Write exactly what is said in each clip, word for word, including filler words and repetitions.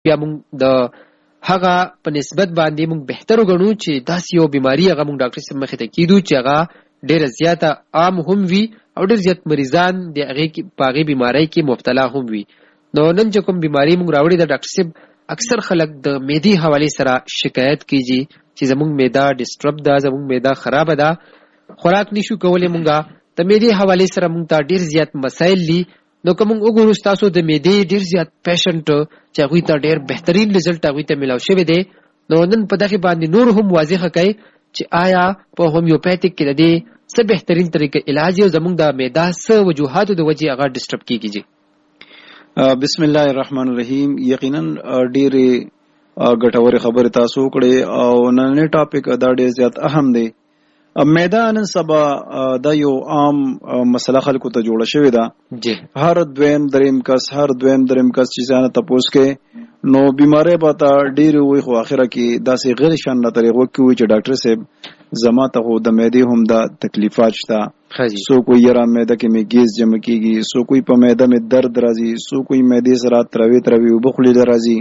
بیا موږ د هغه په نسبت باندې موږ بهتر وګڼو چې داسې یو بیماری هغه موږ ډاکټر صاحب مخې ته کیدو چې هغه ډېره زیاته عام هم وي او ډېر زیات مریضان د هغې په هغې بیمارۍ کې مبتلا هم وي. نو نن چې کوم بیماري موږ راوړې ده ډاکټر صاحب اکثر خلک د معدې حوالې سره شکایت کیږي چې زموږ معده ډسټرب ده، زموږ معده خرابه ده، خوراک نشو کولی. موږ د معدې حوالې سره موږ ته ډېر زیات مسایل دي. نو که موږ وګورو ستاسو د معدې ډېر زیات پیشنټ چې هغوی ته ډېر بهترین رزلټ هغوی ته میلاو شوی دی، نو نن په دغې باندې نور هم واضحه کوي چې آیا په هومیوپیتیک کې د دې څه بهترین طریقه علاج او زموږ د معده څه وجوهاتو د وجې هغه ډسټرب کیږي. بسم الله الرحمن الرحیم. یقینا ډېرې ګټورې خبرې تاسو وکړې او نننی ټاپک دا ډېر زیات اهم دی. معده نن سبا دا یو عام مسله خلکو ته جوړه شوې ده. هر دویم دریم کس هر دویم دریم کس چې ځان تپوس کې نو بیماری به ته ډېرې وي، خو اخره کې داسې غیر شانه طریقو کې وي چې ډاکټر صاحب زما ته خو د معدې هم دا تکلیفات شته. سو کوئی یرا معده کې مې ګیس جمع کیږي، سو کوئی په معده مې درد راځي، سو کوئی معدې سره تروي تروي اوبه خولې راځي،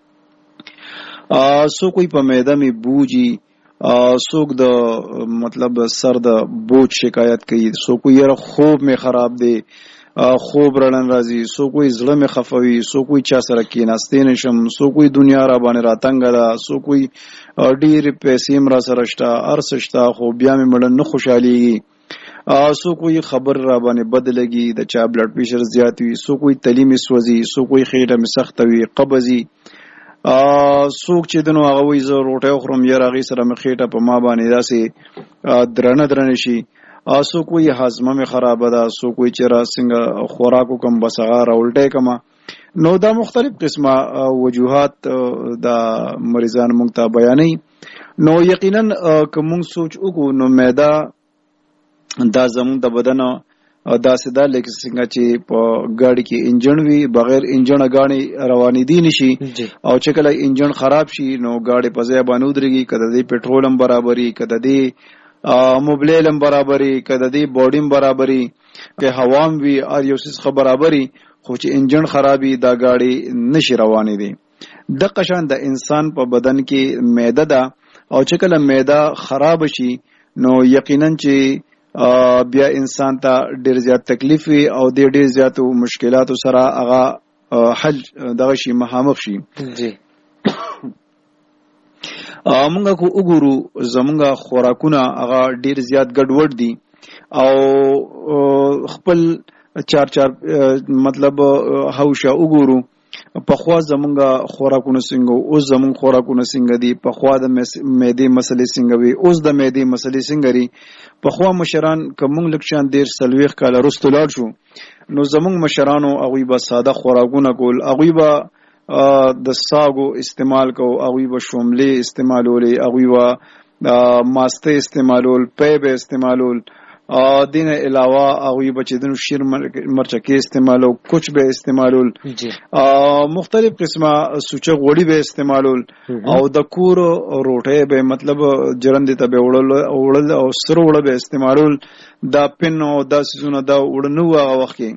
سو کوئی په معده مې بوجي، څوک د مطلب سر د بوج شکایت کوي، سو کوئی یرا خوب مې خراب دی، خوب رړن راځي، سو کوئی زړه مې خفوي، سو کوئی چا سره کېناستې نشم، سو کوئی دنیا را باندې راتنګه ده، سو کوئی ډېرې پیسې م را سره شته، هر څه شته خو بیا مې مړه نه خوشحالېږي، سو کوئی خبر را باندې بد لګي، د چا بلډ پریشر زیات وي، سو کوئی تلی مې سوځي، سو کوئی خېټه مې سخته وي، قبض وي، څوک چې دنو هغه وایي زه روټۍ خورم یاره هغې سره مې خېټه په ما باندې داسې درنه درنه شي، څوک وایي هاضمه مې خرابه ده، څوک وایي چې را څنګه خوراک وکړم بس هغه راولټۍ کړمه. نو دا مختلف قسمه وجوهات دا مریضان موږ ته بیانوي. نو یقینا که موږ سوچ وکړو نو معده دا زموږ د بدن داسې ده لکه څنګه چې په ګاډي کې انجن وي، بغیر انجنه ګاډي روانېدی نشي، او چې کله انجن خراب شي نو ګاډي په ځای باندې ودرېږي، که د دې پټرول هم برابري، که د دې موبلیل هم برابري، که د دې باډي هم برابري، که هوا هم وي، هر یو څیز ښه برابري، خو چې انجن خرابي دا ګاډي نشي روانېدی. دغه شان د انسان په بدن کې معده ده، او چې کله معده خراب شي نو یقینا چې بیا انسان ته ډېر زیات تکلیف وي او د ډېر زیاتو مشکلاتو سره هغه حل دغه شي مخامخ شي. مونږ کو وګورو زمونږ خوراکونه هغه ډېر زیات ګډوډ دي او خپل چار چار مطلب هوشه وګورو. پخوا زمونږ خوراکونه څنګه، اوس زمونږ خوراکونه څنګه دي، پخوا د معدې مسلې څنګه وي، اوس د معدې مسلې څنګه دي. پخوا مشران که موږ لږ شان دېر څلوېښت کاله وروسته لاړ شو نو زمونږ مشرانو هغوی به ساده خوراکونه کول، هغوی به د ساګو استعمال کو، هغوی به شوملې استعمالولې، هغوی به ماسته استعمالول، پی به استعمالول، دین علاوه هغوی به چې دنو شیر مرچکې استعمالول، کوچ به استعمالول، مختلف قسمه سوچه غوړي به استعمالول، او د کور روټۍ به مطلب جرندې ته به وړل او سره وړه به استعمالول. دا پن او دا سیزونه دا وړه نه وو هغه وخت کې.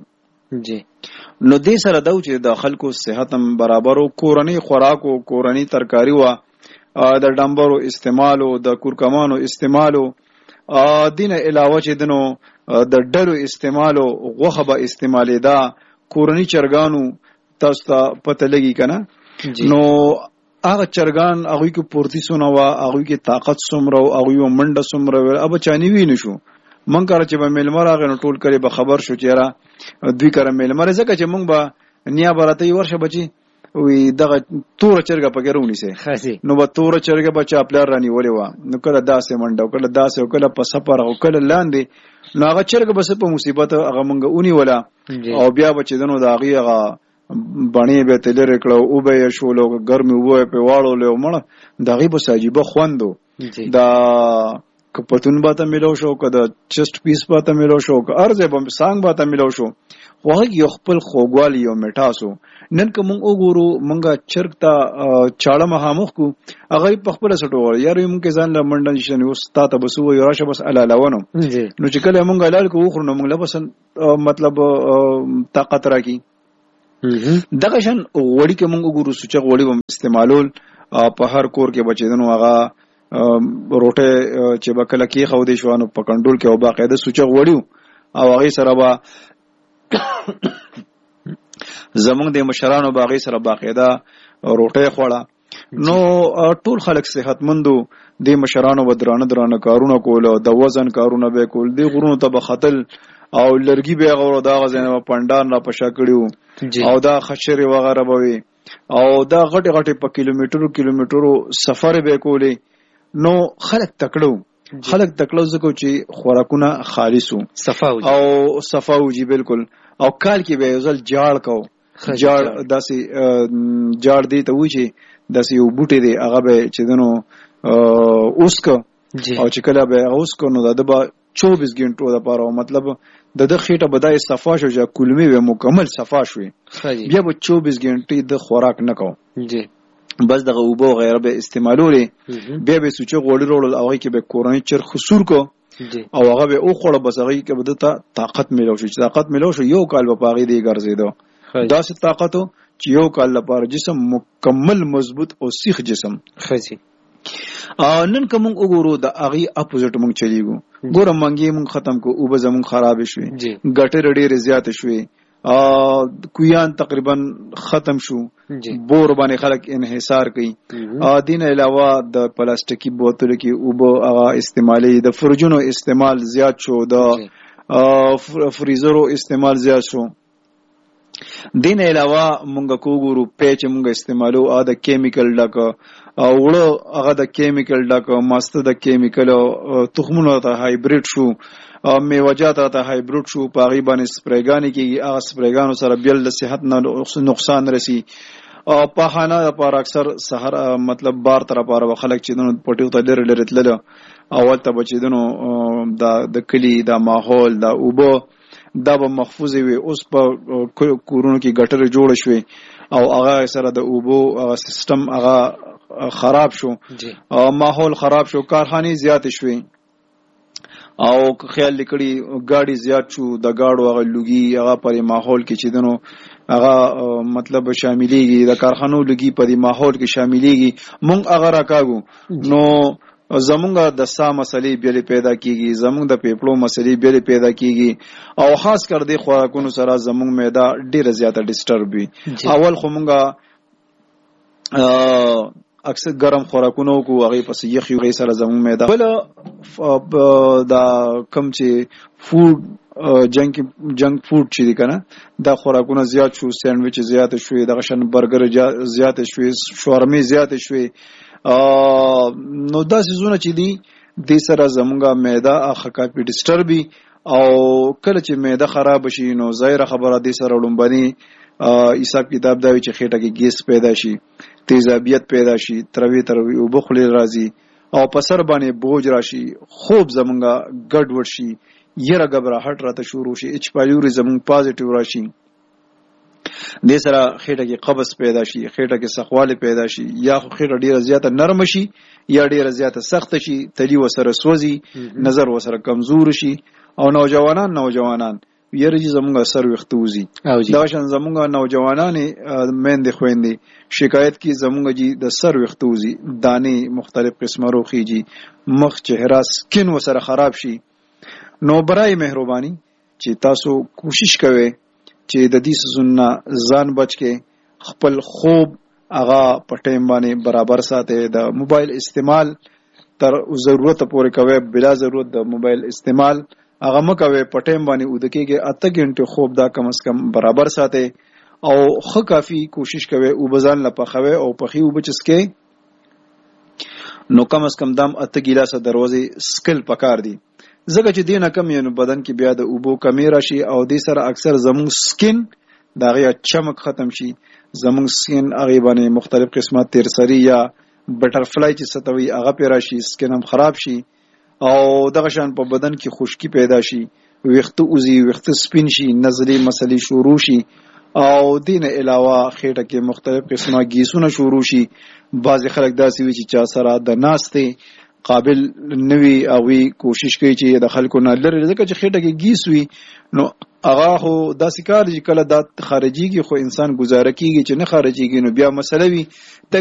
نو دې سره دا چې د خلکو صحت هم برابر و، کورنۍ خوراک و، کورنۍ ترکاري وه، د ډمبرو استعمالو، د کورکمانو استعمالو، دین علاوه چې دنو د ډلو استعمالو، غوښه به استعمالېده، کورني چرګانو تاسو ته پته لګي که نه. نو هغه چرګان هغوی کې پورتي څونه وه، هغوی کې طاقت څومره و، هغوی به منډه څومره وه، هغه به چانې وي نه شو. موږ کله چې به میلمه راغی نو ټول کلی به خبر شو چې یاره دوی کره میلمه دی، ځکه چې موږ به نیا به راته یې ورشه بچي وی دغه توره چرګه پکې رونیسي، نو به توره چرګه به چا پلار رانیولې وه، نو کله داسې منډه کله داسې او کله په سفر او کله لاندې، نو هغه چرګه به څه په مصیبت هغه موږ ونیوله، او بیا به چې دنو د هغې هغه بڼې به یې ته لرې کړه، اوبه یې شولو، ګرمې اوبه یې پرې واړولې او مړه د هغې به څه عجیبه خوند و. دا که پتون به ته میلاو شو، که د چسټ پیس به ته میلاو شو، که هر ځای به سانګ به ته میلاو شو، خو هغه یو خپل خوږوالی یو میټاس و. نن که مونږ وګورو مونږ چرګ ته چاړه مخامخ کو، هغه په خپله څټو وړي، یاره مونږ کې ځان له منډه نشته، اوس تا ته بس ووایو راشه بس الالونو، نو چې کله مونږ حلال کو وخورو نو مونږ له بس مطلب طاقت راکړي. دغه شان وړي کې موږ وګورو سوچ وړي هم استعمالول په هر کور کې بچیدنو هغه روټه چې بکله کې خو دې شوانو په کنټرول کې او باقاعده سوچ وړي او هغه سره با زمونږ د مشرانو باغې سره باقاعده روټه خوړه نو ټول خلک صحتمندو د مشرانو ودرانه درانه کارونه کول او د وزن کارونه به کول د غرونو ته بخاتل او لرګي به غوړو دا غزنه پندان را پښا کړیو او دا خشري وغیرہ به او دا غټي غټي په کیلومترو کیلومترو سفر به کولې نو خلک تکړو خلک تکړو زکو چې خوراکونه خالصو صفاو او صفاو جی بالکل او کال کې به ځل جاړ کو جاړ داسي جاړ دی ته و چې داسي یو بوټي دی هغه به چې دنو اوس کو او چې کله به اوس کو نو د به چوبیس غنټو د پاره مطلب د د خېټه بدای صفا شو چې کلمې به مکمل صفا شوي بیا به چوبیس غنټې د خوراک نه کو جی بس دغه اوبو غیره به استعمالولې بیا به سوچ غوړی رول او کې به کورنۍ چر خسور کو او هغه به او خوړه بس هغه کې به د طاقت ملو شي طاقت ملو شو یو کال په پاغي دی ګرځیدو دا څه طاقت چې یو کال لپاره جسم مکمل مضبوط او سیخ جسم خزي نن کوم وګورو د اغي اپوزټ مونږ چلیګو ګوره مونږه مونږ ختم کو او به زمون خراب شوي ګټه ډېر زیات شوي ا کویان تقریبا ختم شو بور باندې خلک انحصار کوي ا دین علاوه د پلاستیکي بوتل کې او به هغه استعمالي د فرجونو استعمال زیات شو د فریزرو استعمال زیات شو دین علاوه مونږ کوګورو پیچ مونږ استعمالو ا د کیمیکل ډک او وړو هغه د کیمیکل ډک ماست د کیمیکل تخمونو ته هایبریډ شو میوجات ته هایبریډ شو پاغي باندې سپریګانی کیږي هغه سپریګانو سره بیل د صحت نه نقصان رسی او په خانه لپاره اکثر سحر مطلب بار تر لپاره خلک چې دنو پټیو ته ډېر ډېر تلل اول ته بچیدنو د د کلی د ماحول د اوبو دا به محفوظ وي اوس په کورونو کې ګټر جوړ شوي او هغه سره د اوبو سیستم هغه خراب شو او ماحول خراب شو کارخانه زیات شوي او خیال لیکړي ګاډي زیات شو د گاډو هغه لوګي هغه پر ماحول کې چې دنو هغه مطلب شاملېږي د کارخانو لوګي پر ماحول کې شاملېږي مونږ هغه راکاګو نو زمونږه د سا مسلې بیلې پیدا کیږي زمونږ د پیپړو مسلې بیلې پیدا کیږي او خاص کر د خوراکونو سره زمونږ معده ډیره زیاته ډیسټرب وي اول خو مونږه اکثر ګرم خوراکونو کو هغه پس یخي غي سره زمونږ معده بل دا کم چې فود جنک جنک فود چې دی کنه دا خوراکونه زیات شو سینډویچ زیات شوې د غشن برګر زیات شوې شاورما زیات شوې نو دا سيزونه چې دي د سره زمونږه معده اخه کافي ډیسټربي او کله چې معده خراب شي نو ظاهر خبره دي سره لومبني حساب کتاب دا چې خېټه کې ګیس پیدا شي تیزابیت پیدا شي تروي تروي او بخلي راځي او په سر باندې بوج راشي خوب زمونږه ګډ وډ شي یره غبرهټ راته شروع شي اچ پالیوري زمونږ پازیټیو راشي د سره خېټه کې قبض پیدا شي خېټه کې سخواله پیدا شي یا خېټه ډیره زیاته نرم شي یا ډیره زیاته سخت شي تلی وسره سوځي نظر وسره کمزور شي او نوجوانان نوجوانان یره زمونږ سر وختوزي دا شان زمونږ نوجوانان مېند خويندې شکایت کی زمونږ جی د سر وختوزي دانه مختلف قسمه روخيږي مخ چهره سکن وسره خراب شي نو برای مهرباني چې تاسو کوشش کوئ چې د دې سونه ځان بچ کې خپل خوب هغه په ټیم باندې برابر ساتي د موبایل استعمال تر ضرورت پورې کوي بلا ضرورت د موبایل استعمال هغه مکوي په ټیم باندې ودکېږي اته غنټه خوب دا کم از کم برابر ساتي او خو کافي کوشش کوي او بزان لپخوي او پخي وبچسکي نو کم از کم دام اته ګلاسه دروازه سکل پکار دي زګه چې دینه کم یو بدن کې بیا د اوبو کمی راشي او د سره اکثر زمون سکن دغه چمک ختم شي زمون سکن هغه باندې مختلف قسمه تیرسری یا بټرفلای چې ستوي هغه پی راشي سکن هم خراب شي او دغه شان په بدن کې خشکی پیدا شي ویخته اوزي ویخته سپین شي نزلي مسلې شروع شي او دین علاوه خېټه کې مختلف قسمه گیسونه شروع شي بعض خلک داسې وي چې چا سره د ناشته قابل نوي او وی کوشش کوي چې د خلکو نه لري ځکه چې خېټه کې گیس وي نو هغه خو داسې کار چې کله دا خارجيږي خو انسان گزاره کیږي چې نه خارجيږي نو بیا مسله وي